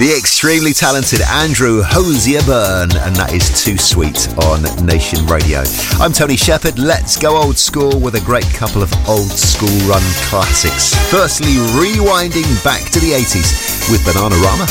The extremely talented Andrew Hosier Byrne, and that is Too Sweet on Nation Radio. I'm Tony Shepherd. Let's go old school with a great couple of old school run classics. Firstly, rewinding back to the 80s with Bananarama.